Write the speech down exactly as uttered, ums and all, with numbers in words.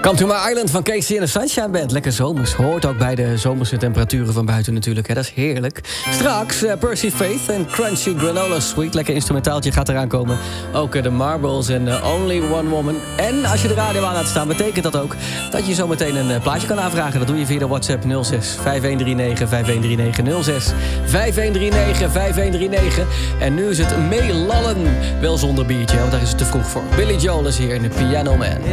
Come to my island van Casey en de Sunshine Band. Lekker zomers. Hoort ook bij de zomerse temperaturen van buiten natuurlijk. Hè? Dat is heerlijk. Straks uh, Percy Faith en Crunchy Granola Sweet. Lekker instrumentaaltje gaat eraan komen. Ook uh, de Marbles en uh, Only One Woman. En als je de radio aan laat staan, betekent dat ook dat je zometeen een uh, plaatje kan aanvragen. Dat doe je via de WhatsApp nul zes vijf een drie negen vijf een drie negen nul zes vijf een drie negen vijf een drie negen. En nu is het meelallen. Wel zonder biertje, want daar is het te vroeg voor. Billy Joel is hier in de Piano Man.